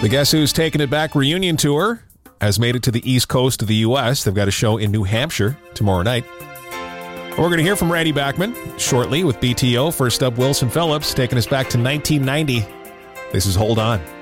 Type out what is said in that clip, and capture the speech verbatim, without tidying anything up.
The Guess Who's Taking It Back reunion tour has made it to the east coast of the U S. They've got a show in New Hampshire tomorrow night. We're going to hear from Randy Bachman shortly with B T O. First up, Wilson Phillips taking us back to nineteen ninety. This is Hold On.